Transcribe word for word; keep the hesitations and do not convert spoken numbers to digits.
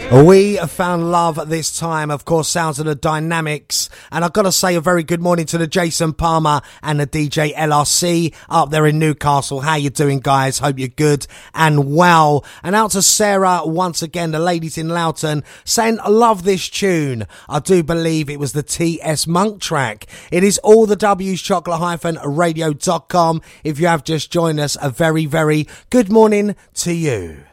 We found love this time, of course, sounds of the Dynamics. And I've got to say a very good morning to the Jason Palmer and the D J L R C up there in Newcastle. How you doing, guys? Hope you're good and well. And out to Sarah once again, the ladies in Loughton, saying, I love this tune. I do believe it was the T S Monk track. It is all the W's, chocolate radio dot com. If you have just joined us, a very, very good morning to you.